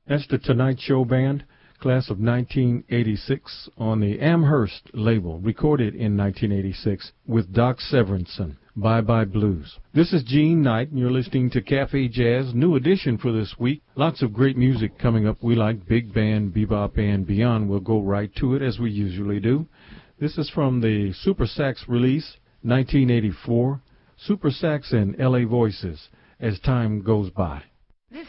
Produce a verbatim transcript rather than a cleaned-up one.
That's the Tonight Show Band, class of nineteen eighty-six, on the Amherst label, recorded in nineteen eighty-six with Doc Severinsen. Bye Bye Blues. This is Gene Knight, and you're listening to Cafe Jazz, new edition for this week. Lots of great music coming up. We like big band, bebop, and beyond. We'll go right to it as we usually do. This is from the Super Sax release, nineteen eighty-four. Super Sax and L A Voices, As Time Goes By.